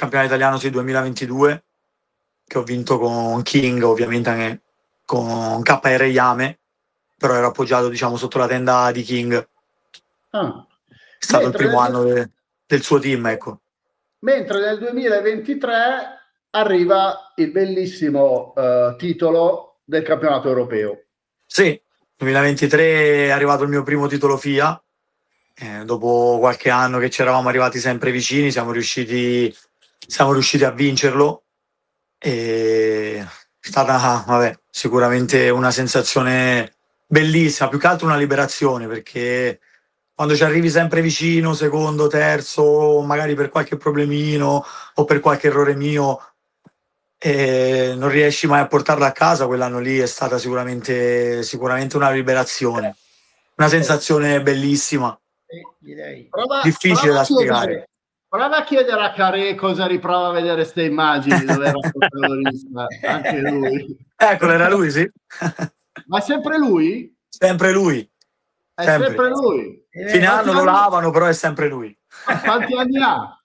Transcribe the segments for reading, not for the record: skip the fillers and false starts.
campionato italiano del 2022, che ho vinto con King, ovviamente anche con KR Yame, però ero appoggiato, diciamo, sotto la tenda di King. Ah. È stato il Mentre primo nel- anno del suo team, ecco. Mentre nel 2023 arriva il bellissimo titolo del campionato europeo. Sì, 2023 è arrivato il mio primo titolo FIA. Dopo qualche anno che ci eravamo arrivati sempre vicini, siamo riusciti a vincerlo. E è stata, vabbè, sicuramente una sensazione bellissima, più che altro una liberazione, perché quando ci arrivi sempre vicino, secondo, terzo, magari per qualche problemino o per qualche errore mio, e non riesci mai a portarla a casa, quell'anno lì è stata sicuramente una liberazione, una sensazione bellissima, direi. difficile da spiegare. Prova a chiedere a Caré cosa riprova a vedere queste immagini dove era il protagonista, anche lui. Eccolo, era lui, sì. Ma sempre lui? Sempre lui. È sempre lui. Fine anno lo lavano, però è sempre lui. Quanti anni ha?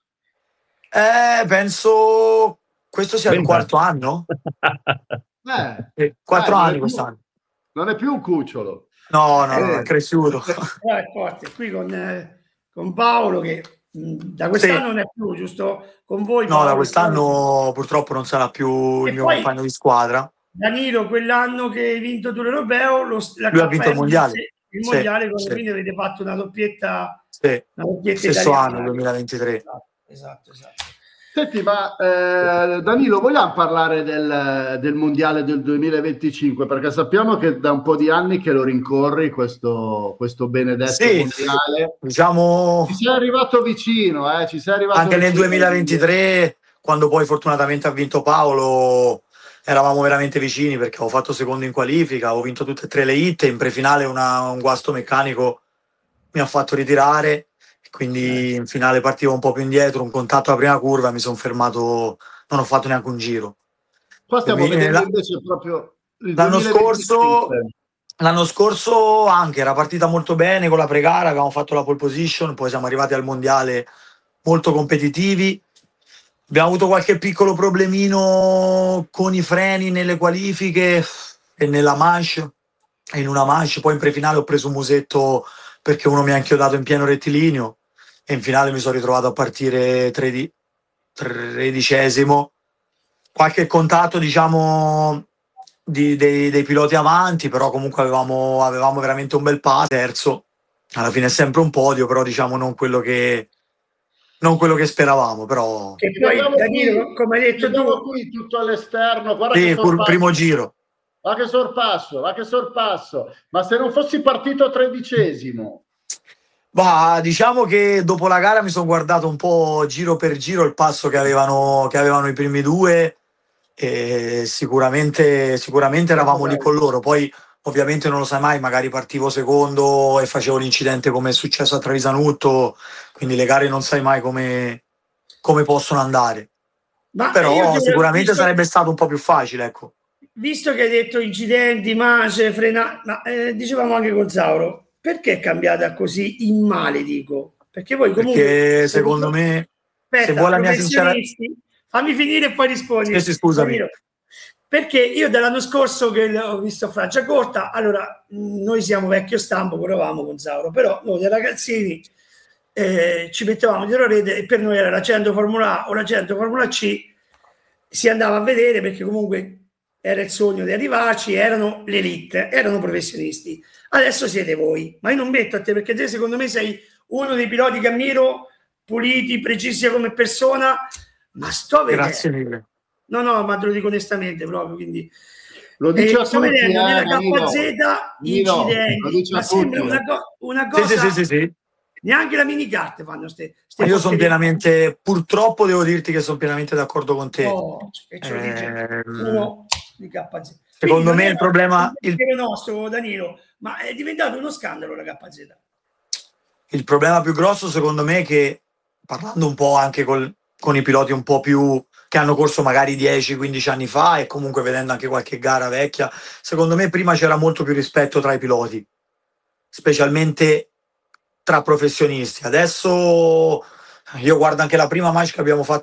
Penso questo sia il 4º anno. 4 anni quest'anno. Non è più un cucciolo. No, è cresciuto. È forte. Qui con Paolo che da quest'anno non è più, giusto? Con voi no, Paolo, da quest'anno purtroppo non sarà più il mio compagno di squadra. Danilo, quell'anno che hai vinto tu l'Europeo, lui ha vinto il mondiale. Quindi avete fatto una doppietta, stesso anno, 2023. Esatto. Senti, ma Danilo, vogliamo parlare del mondiale del 2025? Perché sappiamo che da un po' di anni che lo rincorri questo benedetto mondiale. Diciamo, ci sei arrivato vicino, ci sei arrivato anche nel 2023, quando poi fortunatamente ha vinto Paolo, eravamo veramente vicini, perché avevo fatto secondo in qualifica, ho vinto tutte e 3 le hit, in prefinale un guasto meccanico mi ha fatto ritirare. Quindi in finale partivo un po' più indietro, un contatto alla prima curva, mi sono fermato, non ho fatto neanche un giro. Qua stiamo vedendo invece proprio il l'anno scorso anche era partita molto bene con la pre-gara, avevamo fatto la pole position, poi siamo arrivati al mondiale molto competitivi. Abbiamo avuto qualche piccolo problemino con i freni nelle qualifiche e nella manche, e in una manche, poi in prefinale ho preso un musetto perché uno mi ha inchiodato in pieno rettilineo, e in finale mi sono ritrovato a partire 13esimo. Qualche contatto, diciamo, dei piloti avanti, però comunque avevamo veramente un bel passo. Terzo, alla fine è sempre un podio, però diciamo non quello che speravamo, però. Che poi Danilo, come hai detto tu, qui tutto all'esterno, guarda che primo giro. Va che sorpasso. Ma se non fossi partito 13esimo? Bah, diciamo che dopo la gara mi sono guardato un po' giro per giro il passo che avevano i primi due, e sicuramente eravamo lì con loro. Poi ovviamente non lo sai mai, magari partivo secondo e facevo l'incidente come è successo a Travisanutto, quindi le gare non sai mai come possono andare. Però sicuramente sarebbe stato un po' più facile, ecco. Visto che hai detto incidenti, manche, dicevamo anche con Zauro, perché è cambiata così in male, dico? Perché voi comunque... Perché secondo me... Aspetta, se vuoi la mia fammi finire e poi rispondi. Sì, scusami. Perché io dall'anno scorso che ho visto Franciacorta, allora noi siamo vecchio stampo, correvamo con Zauro, però noi da ragazzini ci mettevamo dietro la rete e per noi era la 100 Formula A o la 100 Formula C, si andava a vedere perché comunque era il sogno di arrivarci, erano l'elite, erano professionisti. Adesso siete voi, ma io non metto a te perché te secondo me sei uno dei piloti che ammiro, puliti, precisi come persona, ma sto vedendo... Grazie mille. No, ma te lo dico onestamente proprio, quindi... Lo dice a sto tutti, vedendo nella KZ incidenti, ma sembra una cosa... Sì. Neanche la minikart fanno ste ma io sono pienamente, purtroppo devo dirti che sono pienamente d'accordo con te. E ce lo dice uno di KZ. Secondo me il problema... Il nostro, Danilo, ma è diventato uno scandalo la KZ. Il problema più grosso secondo me è che, parlando un po' anche con i piloti un po' più che hanno corso magari 10-15 anni fa, e comunque vedendo anche qualche gara vecchia, secondo me prima c'era molto più rispetto tra i piloti, specialmente tra professionisti. Adesso io guardo anche la prima match che abbiamo fatto